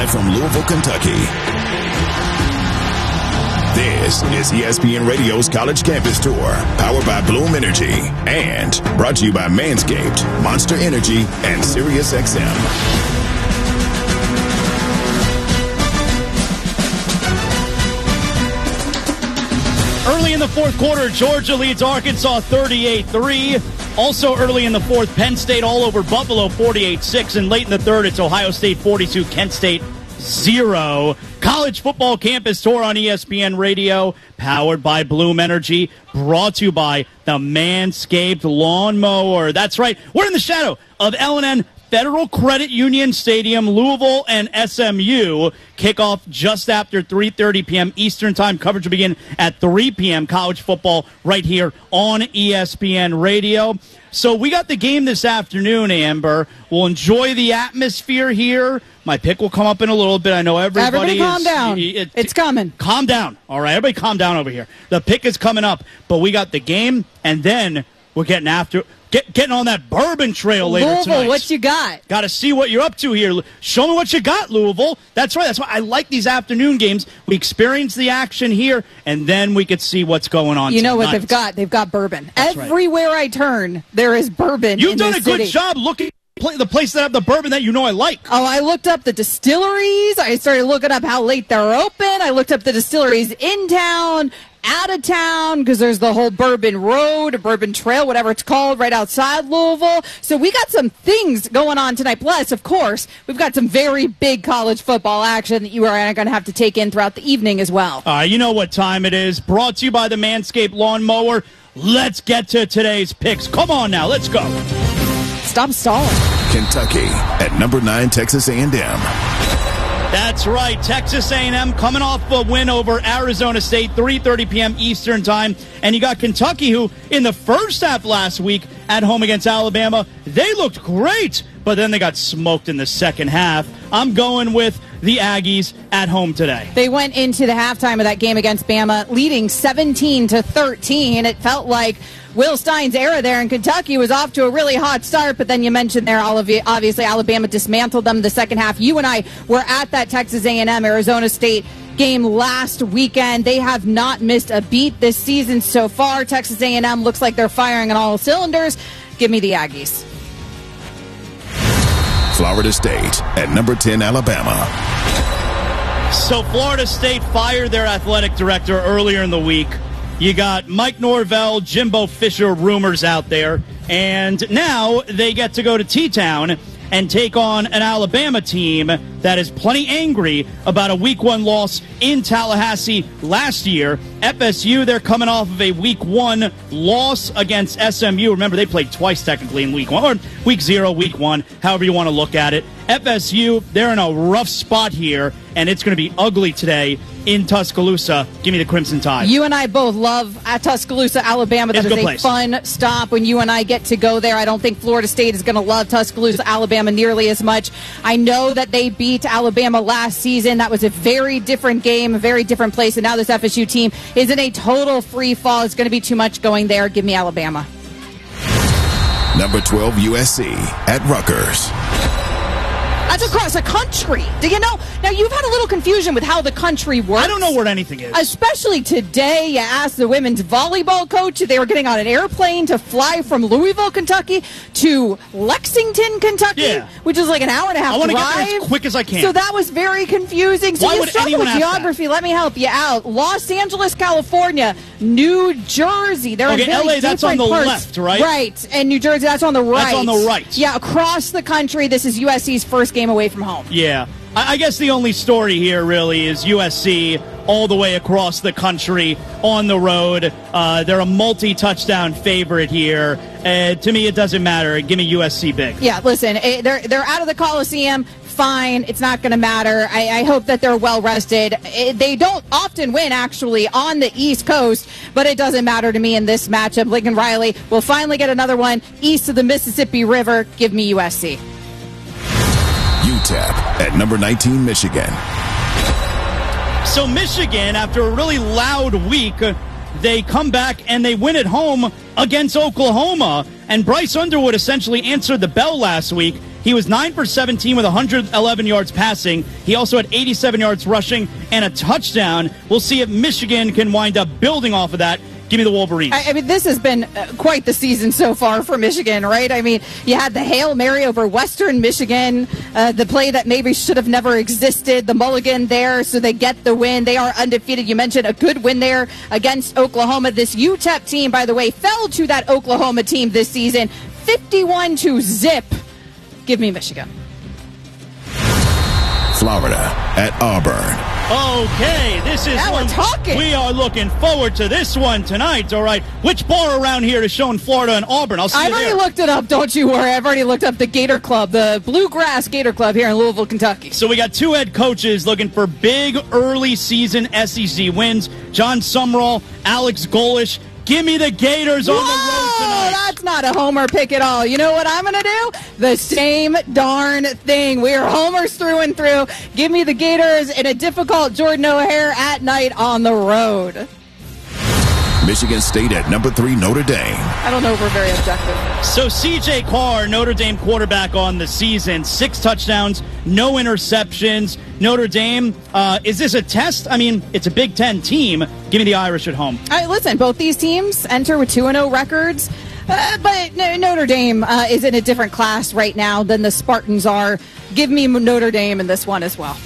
live from Louisville, Kentucky. This is ESPN Radio's College Campus Tour, powered by Bloom Energy, and brought to you by Manscaped, Monster Energy, and SiriusXM. Early in the fourth quarter, Georgia leads Arkansas 38-3. Also early in the fourth, Penn State all over Buffalo 48-6. And late in the third, it's Ohio State 42, Kent State 0. College Football Campus Tour on ESPN Radio, powered by Bloom Energy, brought to you by the Manscaped Lawnmower. That's right, we're in the shadow of L&N Federal Credit Union Stadium, Louisville and SMU. Kickoff just after 3:30 p.m. Eastern Time. Coverage will begin at 3 p.m. College football right here on ESPN Radio. So we got the game this afternoon, Amber. We'll enjoy the atmosphere here. My pick will come up in a little bit. I know everybody calm down. It's coming. Calm down. All right, everybody calm down over here. The pick is coming up, but we got the game, and then we're getting after getting on that bourbon trail later Louisville, tonight. what you got? Got to see what you're up to here. Show me what you got, Louisville. That's right. That's why I like these afternoon games. We experience the action here, and then we could see what's going on. You know tonight. what they've got? They've got bourbon. That's Everywhere I turn, there is bourbon. You've in done this a good city. job looking the place that have the bourbon that you know I like. Oh, I looked up the distilleries. I started looking up how late they're open. I looked up the distilleries in town, out of town, because there's the whole Bourbon Road, or Bourbon Trail, whatever it's called, right outside Louisville. So we got some things going on tonight. Plus, of course, we've got some very big college football action that you are going to have to take in throughout the evening as well. You know what time it is. Brought to you by the Manscaped Lawnmower. Let's get to today's picks. Come on now, let's go. Stop stalling. Kentucky at number 9, Texas A&M. That's right. Texas A&M coming off a win over Arizona State, 3:30 p.m. Eastern Time. And you got Kentucky, who in the first half last week at home against Alabama, they looked great, but then they got smoked in the second half. I'm going with the Aggies at home today. They went into the halftime of that game against Bama leading 17-13. It felt like Will Stein's era there in Kentucky was off to a really hot start, but then you mentioned there, obviously Alabama dismantled them the second half. You and I were at that Texas A&M Arizona State game last weekend. They have not missed a beat this season so far. Texas A&M looks like they're firing on all cylinders. Give me the Aggies. Florida State at number 10, Alabama. So Florida State fired their athletic director earlier in the week. You got Mike Norvell, Jimbo Fisher rumors out there, and now they get to go to T-Town and take on an Alabama team that is plenty angry about a Week 1 loss in Tallahassee last year. FSU, they're coming off of a Week 1 loss against SMU. Remember, they played twice technically in Week 1, or Week 0, Week 1, however you want to look at it. FSU, they're in a rough spot here, and it's going to be ugly today in Tuscaloosa. Give me the Crimson Tide. You and I both love at Tuscaloosa, Alabama. That is a fun stop when you and I get to go there. I don't think Florida State is going to love Tuscaloosa, Alabama nearly as much. I know that they beat Alabama last season. That was a very different game, a very different place, and now this FSU team is in a total free fall. It's going to be too much going there. Give me Alabama. Number 12, USC at Rutgers. That's across the country. Do you know? Now, you've had a little confusion with how the country works. I don't know where anything is. Especially today, you asked the women's volleyball coach if they were getting on an airplane to fly from Louisville, Kentucky to Lexington, Kentucky, which is like an hour and a half drive. I want to get there as quick as I can. So that was very confusing. So you struggle with geography. Let me help you out. Los Angeles, California, New Jersey. They're in really LA, that's on the parts. left, right? Right. And New Jersey, that's on the right. That's on the right. Yeah, across the country, this is USC's first game away from home. Yeah. I guess the only story here really is USC all the way across the country on the road. They're a multi-touchdown favorite here. To me, it doesn't matter. Give me USC big. Yeah, listen, they're out of the Coliseum. Fine. It's not going to matter. I hope that they're well rested. They don't often win, actually, on the East Coast, but it doesn't matter to me in this matchup. Lincoln Riley will finally get another one east of the Mississippi River. Give me USC. UTEP at number 19, Michigan. So Michigan, after a really loud week, they come back and they win at home against Oklahoma. And Bryce Underwood essentially answered the bell last week. He was 9 for 17 with 111 yards passing. He also had 87 yards rushing and a touchdown. We'll see if Michigan can wind up building off of that. Give me the Wolverines. I mean, this has been quite the season so far for Michigan, right? I mean, you had the Hail Mary over Western Michigan, the play that maybe should have never existed, the mulligan there, so they get the win. They are undefeated. You mentioned a good win there against Oklahoma. This UTEP team, by the way, fell to that Oklahoma team this season, 51-0. Give me Michigan. Florida at Auburn. Okay, this is now one we're talking. We are looking forward to this one tonight, all right? Which bar around here is showing Florida and Auburn? I'll see I've you already there. looked it up, don't you worry. I've already looked up the Gator Club, the Bluegrass Gator Club here in Louisville, Kentucky. So we got two head coaches looking for big early season SEC wins. John Sumrall, Alex Golesh. Give me the Gators on the road tonight. That's not a homer pick at all. You know what I'm going to do? The same darn thing. We are homers through and through. Give me the Gators in a difficult Jordan O'Hare at night on the road. Michigan State at number 3, Notre Dame. I don't know if we're very objective. So C.J. Carr, Notre Dame quarterback on the season, 6 touchdowns, no interceptions. Notre Dame, is this a test? I mean, it's a Big Ten team. Give me the Irish at home. Listen, both these teams enter with 2-0 records. But Notre Dame is in a different class right now than the Spartans are. Give me Notre Dame in this one as well.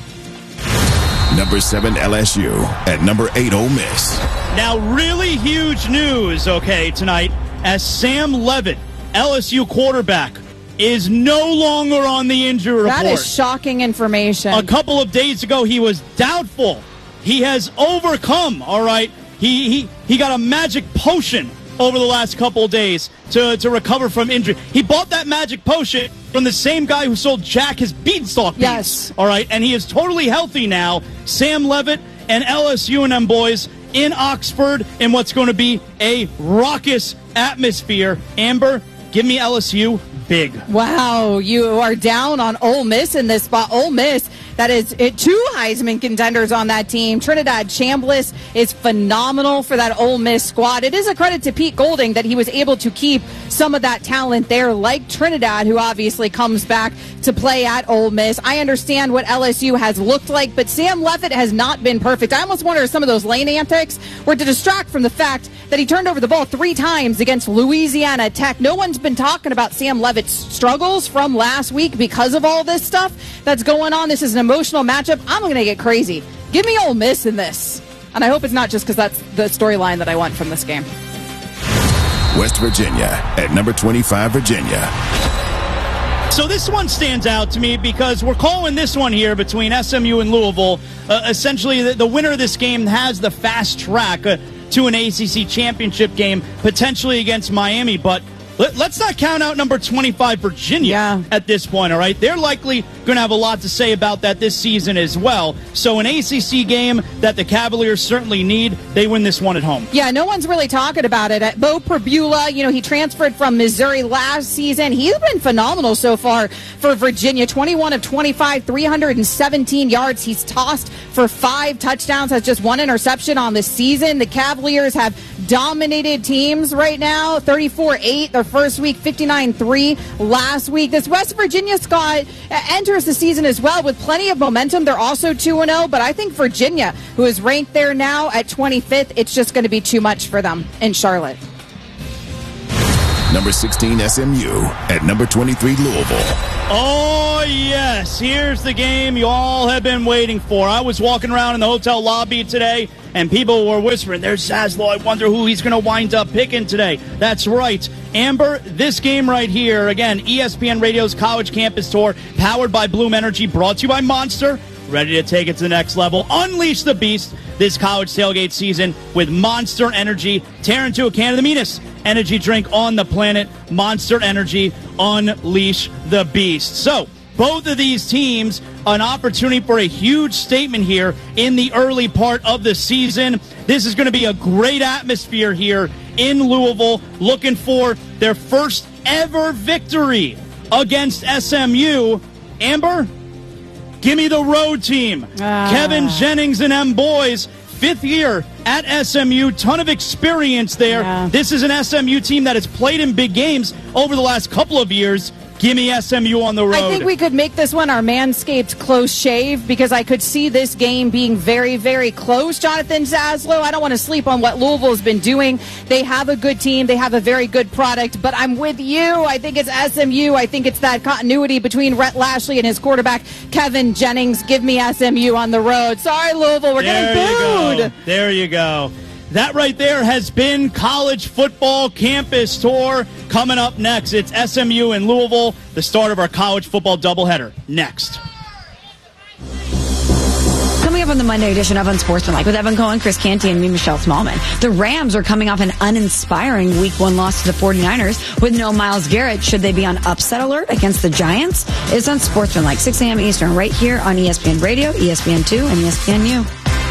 Number 7, LSU. At number 8, Ole Miss. Now, really huge news, okay, tonight, as Sam Leavitt, LSU quarterback, is no longer on the injury report. That is shocking information. A couple of days ago, he was doubtful. He has overcome, all right? He got a magic potion over the last couple of days to recover from injury. He bought that magic potion from the same guy who sold Jack his beanstalk beans. Yes. All right, and he is totally healthy now. Sam Leavitt and LSU and them boys in Oxford in what's going to be a raucous atmosphere. Amber, give me LSU big. Wow, you are down on Ole Miss in this spot. Ole Miss, that is 2 Heisman contenders on that team. Trinidad Chambliss is phenomenal for that Ole Miss squad. It is a credit to Pete Golding that he was able to keep some of that talent there, like Trinidad, who obviously comes back to play at Ole Miss. I understand what LSU has looked like, but Sam Leavitt has not been perfect. I almost wonder if some of those lane antics were to distract from the fact that he turned over the ball 3 times against Louisiana Tech. No one's been talking about Sam Leavitt's struggles from last week because of all this stuff that's going on. This is an emotional matchup. I'm going to get crazy. Give me Ole Miss in this. And I hope it's not just because that's the storyline that I want from this game. West Virginia at number 25, Virginia. So this one stands out to me because we're calling this one here between SMU and Louisville. Essentially, the winner of this game has the fast track to an ACC championship game, potentially against Miami. But let's not count out number 25 Virginia at this point, all right? They're likely going to have a lot to say about that this season as well. So an ACC game that the Cavaliers certainly need, they win this one at home. Yeah, no one's really talking about it. Bo Perbula, he transferred from Missouri last season. He's been phenomenal so far for Virginia. 21 of 25, 317 yards. He's tossed for 5 touchdowns, has just 1 interception on the season. The Cavaliers have dominated teams right now, 34-8 their first week, 59-3 last week. This West Virginia squad enters the season as well with plenty of momentum. They're also 2-0, but I think Virginia, who is ranked there now at 25th, it's just going to be too much for them in Charlotte. Number 16, SMU. At number 23, Louisville. Oh, yes. Here's the game you all have been waiting for. I was walking around in the hotel lobby today, and people were whispering, there's Zaslow. I wonder who he's going to wind up picking today. That's right. Amber, this game right here, again, ESPN Radio's College Campus Tour, powered by Bloom Energy, brought to you by Monster. Ready to take it to the next level. Unleash the beast this college tailgate season with Monster Energy. Tear into a can of the meanest energy drink on the planet. Monster Energy. Unleash the beast. So, both of these teams, an opportunity for a huge statement here in the early part of the season. This is going to be a great atmosphere here in Louisville, looking for their first ever victory against SMU. Amber, give me the road team. Kevin Jennings and them boys, 5th year at SMU, ton of experience there. This is an SMU team that has played in big games over the last couple of years. Give me SMU on the road. I think we could make this one our Manscaped close shave because I could see this game being very, very close, Jonathan Zaslow. I don't want to sleep on what Louisville's been doing. They have a good team. They have a very good product, but I'm with you. I think it's SMU. I think it's that continuity between Rhett Lashley and his quarterback, Kevin Jennings. Give me SMU on the road. Sorry, Louisville. We're getting booed. There you go. That right there has been College Football Campus Tour. Coming up next, it's SMU and Louisville, the start of our college football doubleheader. Next. Coming up on the Monday edition of Unsportsmanlike with Evan Cohen, Chris Canty, and me, Michelle Smallman. The Rams are coming off an uninspiring Week 1 loss to the 49ers with no Myles Garrett. Should they be on upset alert against the Giants? It's Unsportsmanlike, 6 a.m. Eastern, right here on ESPN Radio, ESPN2, and ESPNU.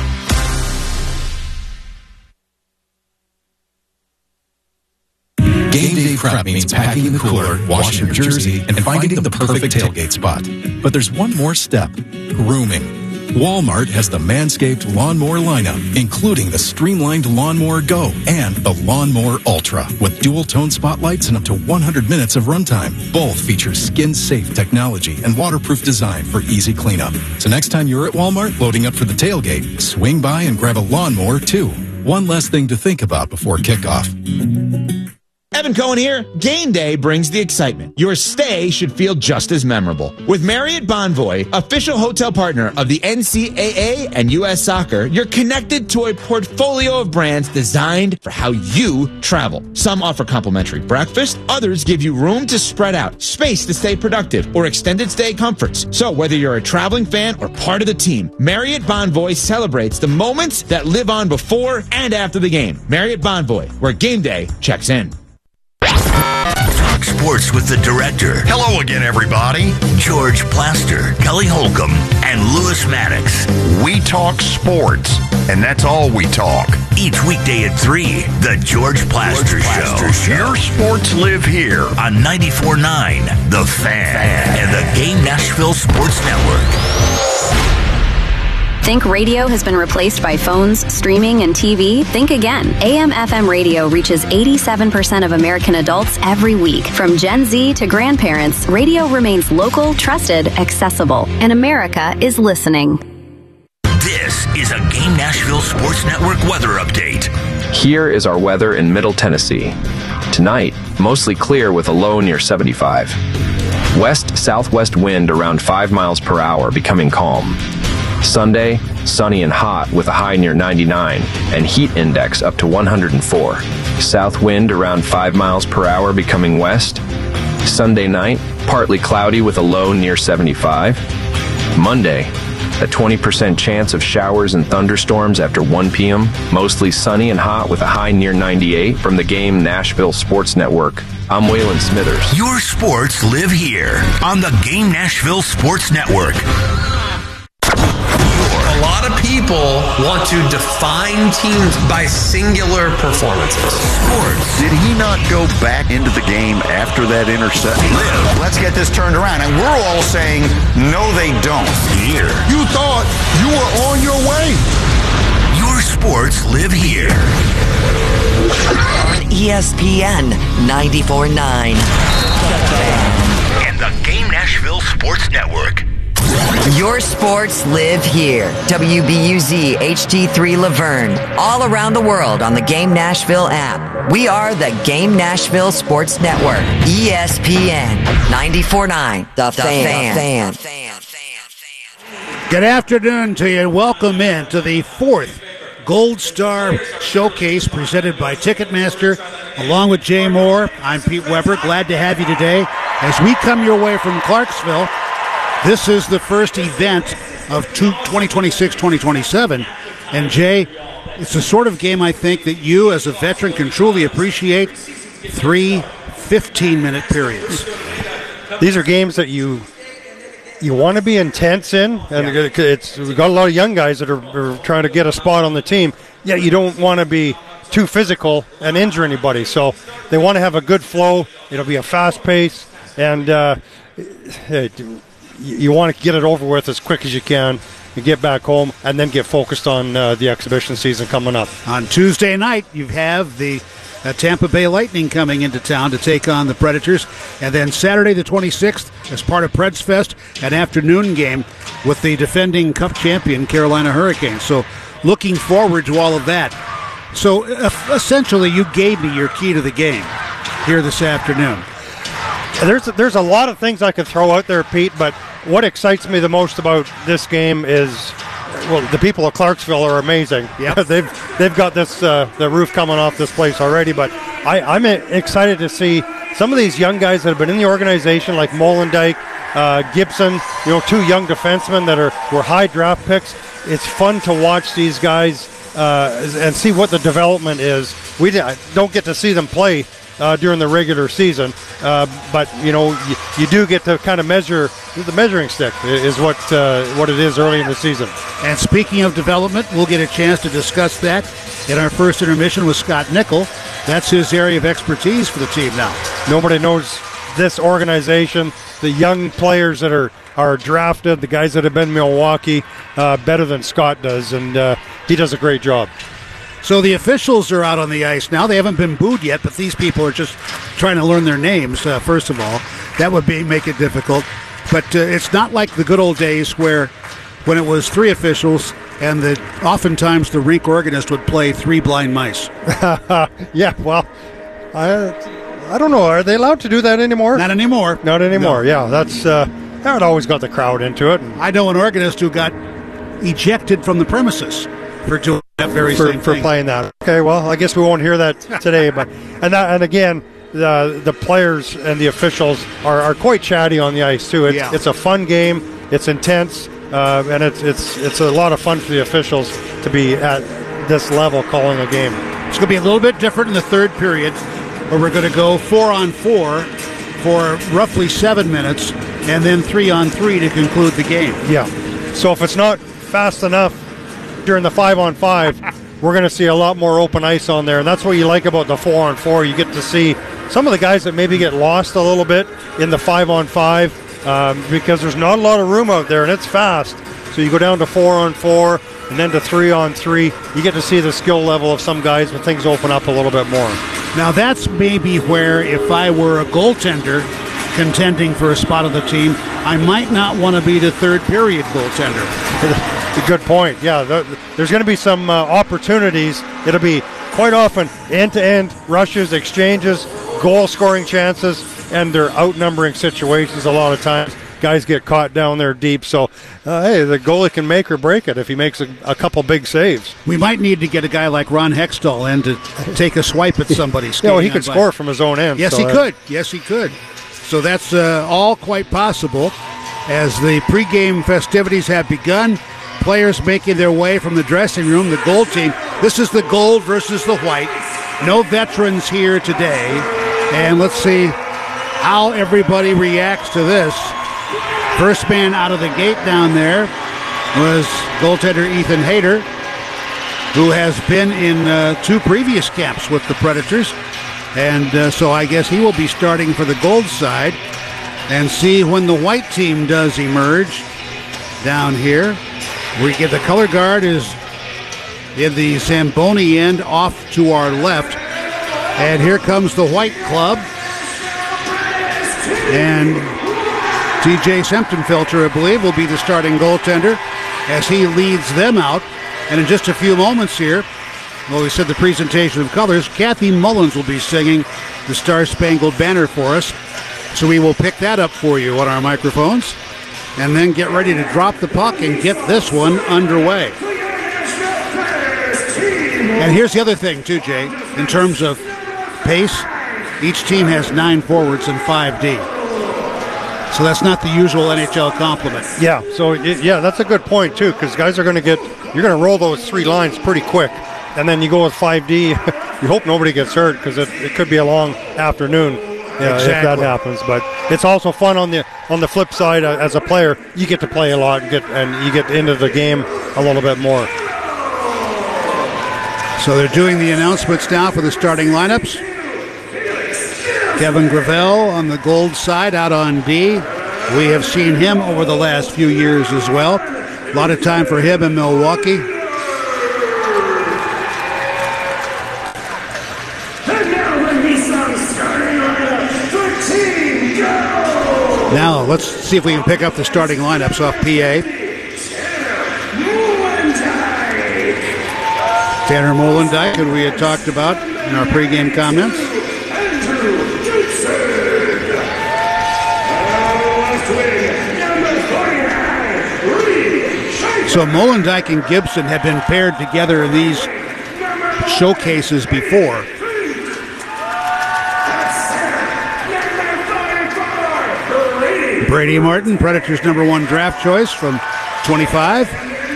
Game day prep means packing in the cooler, washing your jersey, and finding the perfect tailgate spot. But there's one more step: grooming. Walmart has the Manscaped Lawnmower lineup, including the streamlined Lawnmower Go and the Lawnmower Ultra, with dual-tone spotlights and up to 100 minutes of runtime. Both feature skin-safe technology and waterproof design for easy cleanup. So next time you're at Walmart loading up for the tailgate, swing by and grab a lawnmower too. One less thing to think about before kickoff. Evan Cohen here. Game day brings the excitement. Your stay should feel just as memorable. With Marriott Bonvoy, official hotel partner of the NCAA and U.S. Soccer, you're connected to a portfolio of brands designed for how you travel. Some offer complimentary breakfast, others give you room to spread out, space to stay productive, or extended stay comforts. So whether you're a traveling fan or part of the team, Marriott Bonvoy celebrates the moments that live on before and after the game. Marriott Bonvoy, where game day checks in. Talk sports with the director. Hello again, everybody. George Plaster, Kelly Holcomb, and Lewis Maddox. We talk sports, and that's all we talk. Each weekday at 3, the George Plaster Show. Your sports live here on 94.9, The Fan, and the Game Nashville Sports Network. Think radio has been replaced by phones, streaming, and TV? Think again. AM/FM radio reaches 87% of American adults every week. From Gen Z to grandparents, radio remains local, trusted, accessible, and America is listening. This is a Game Nashville Sports Network weather update. Here is our weather in Middle Tennessee. Tonight, mostly clear with a low near 75. West-southwest wind around 5 miles per hour, becoming calm. Sunday, sunny and hot with a high near 99 and heat index up to 104. South wind around 5 miles per hour, becoming west. Sunday night, partly cloudy with a low near 75. Monday, a 20% chance of showers and thunderstorms after 1 p.m. Mostly sunny and hot with a high near 98. From the Game Nashville Sports Network, I'm Waylon Smithers. Your sports live here on the Game Nashville Sports Network. A lot of people want to define teams by singular performances. Sports. Did he not go back into the game after that interception? Let's get this turned around. And we're all saying, no, they don't. Here. You thought you were on your way. Your sports live here. On ESPN 94.9. And the Game Nashville Sports Network. Your sports live here. WBUZ HD3 Laverne. All around the world on the Game Nashville app. We are the Game Nashville Sports Network. ESPN 94.9. The Fan. Good afternoon to you and welcome in to the 4th Gold Star Showcase presented by Ticketmaster. Along with Jay Moore, I'm Pete Weber. Glad to have you today. As we come your way from Clarksville, this is the first event of 2026-2027. And, Jay, it's the sort of game I think that you, as a veteran, can truly appreciate. 3 15-minute periods. These are games that you want to be intense in. And we've got a lot of young guys that are trying to get a spot on the team. Yeah, you don't want to be too physical and injure anybody. So they want to have a good flow. It'll be a fast pace. And you want to get it over with as quick as you can. and get back home and then get focused on the exhibition season coming up. On Tuesday night, you have the Tampa Bay Lightning coming into town to take on the Predators. And then Saturday the 26th, as part of Preds Fest, an afternoon game with the defending Cup champion Carolina Hurricanes. So looking forward to all of that. So essentially, you gave me your key to the game here this afternoon. There's a lot of things I could throw out there, Pete, but what excites me the most about this game is, well, the people of Clarksville are amazing. Yeah, they've got this the roof coming off this place already, but I'm excited to see some of these young guys that have been in the organization, like Molendyk, Gibson, two young defensemen that were high draft picks. It's fun to watch these guys and see what the development is. We don't get to see them play during the regular season, but you do get to kind of measure. The measuring stick is what it is early in the season. And speaking of development, we'll get a chance to discuss that in our first intermission with Scott Nickel. That's his area of expertise for the team now. Nobody knows this organization, the young players that are drafted, the guys that have been in Milwaukee, better than Scott does, and he does a great job. So the officials are out on the ice now. They haven't been booed yet, but these people are just trying to learn their names, first of all. That would make it difficult. But it's not like the good old days when it was 3 officials and oftentimes the rink organist would play 3 blind mice. Yeah, well, I don't know. Are they allowed to do that anymore? Not anymore. Not anymore, no. Yeah. That always got the crowd into it. I know an organist who got ejected from the premises for doing that very same thing. For playing that. Okay, well, I guess we won't hear that today. But and again, the players and the officials are quite chatty on the ice too. It's a fun game. It's intense, and it's a lot of fun for the officials to be at this level calling a game. It's going to be a little bit different in the third period, where we're going to go 4-on-4 for roughly 7 minutes, and then 3-on-3 to conclude the game. Yeah. So if it's not fast enough during the 5-on-5, we're going to see a lot more open ice on there, and that's what you like about the 4-on-4. You get to see some of the guys that maybe get lost a little bit in the 5-on-5 because there's not a lot of room out there, and it's fast. So you go down to 4-on-4 and then to 3-on-3. You get to see the skill level of some guys, but things open up a little bit more. Now that's maybe where, if I were a goaltender contending for a spot on the team, I might not want to be the third period goaltender. A good point. Yeah, there's going to be some opportunities. It'll be quite often end-to-end rushes, exchanges, goal-scoring chances, and they're outnumbering situations a lot of times. Guys get caught down there deep, so hey, the goalie can make or break it if he makes a couple big saves. We might need to get a guy like Ron Hextall in to take a swipe at somebody. Yeah, well, he could score from his own end. Yes, he could. Yes, he could. So that's all quite possible as the pregame festivities have begun. Players making their way from the dressing room, the gold team. This is the gold versus the white. No veterans here today. And let's see how everybody reacts to this. First man out of the gate down there was goaltender Ethan Hayter, who has been in 2 previous camps with the Predators. And so I guess he will be starting for the gold side. And see when the white team does emerge down here. We get the color guard is in the Zamboni end off to our left. And here comes the white club. And TJ Semptonfilter, I believe, will be the starting goaltender as he leads them out. And in just a few moments here, well, we said the presentation of colors, Kathy Mullins will be singing the Star Spangled Banner for us. So we will pick that up for you on our microphones and then get ready to drop the puck and get this one underway. And here's the other thing, too, Jay. In terms of pace, each team has 9 forwards and 5D. So that's not the usual NHL complement. Yeah, so that's a good point, too, because guys are going to you're going to roll those 3 lines pretty quick. And then you go with 5D. You hope nobody gets hurt because it could be a long afternoon. Yeah, exactly. If that happens, but it's also fun on the flip side. As a player, you get to play a lot and you get into the game a little bit more. So they're doing the announcements now for the starting lineups. Kevin Gravel on the gold side, out on D. We have seen him over the last few years as well. A lot of time for him in Milwaukee. Now, let's see if we can pick up the starting lineups off PA. Tanner Molendijk, who we had talked about in our pregame comments. So Molendijk and Gibson have been paired together in these showcases before. Brady Martin, Predators' #1 draft choice from 25.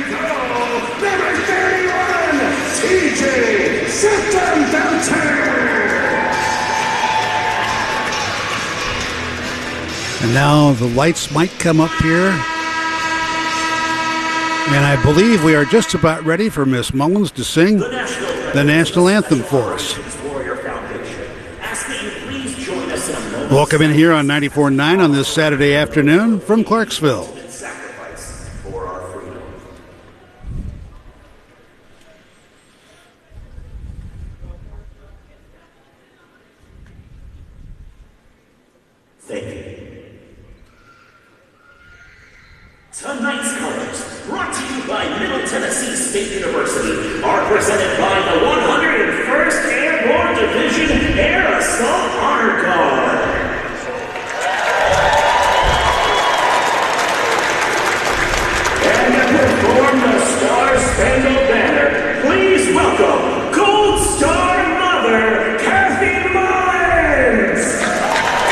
And now the lights might come up here. And I believe we are just about ready for Miss Mullins to sing the national anthem for us. Welcome in here on 94.9 on this Saturday afternoon from Clarksville. Thank you. Tonight's colors, brought to you by Middle Tennessee State University, are presented by the 101st Airborne Division Air Assault Honor Guard. And to perform the Star Spangled Banner.